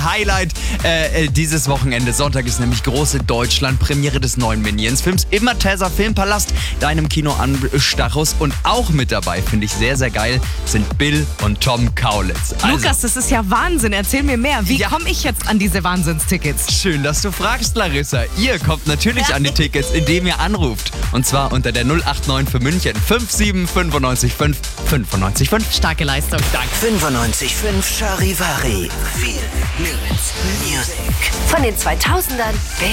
Highlight dieses Wochenende. Sonntag ist nämlich große Deutschland-Premiere des neuen Minions-Films im Malteser Filmpalast, deinem Kino am Stachus. Und auch mit dabei, finde ich sehr, sehr geil, sind Bill und Tom Kaulitz. Also, Lukas, das ist ja Wahnsinn. Erzähl mir mehr. Wie komme ich jetzt an diese Wahnsinnstickets? schön, dass du fragst, Larissa. Ihr kommt natürlich an die Tickets, indem ihr anruft. Und zwar unter der 089 für München 57995 955. Starke Leistung. Danke. 95.5 Charivari. Viel Music. Von den 2000ern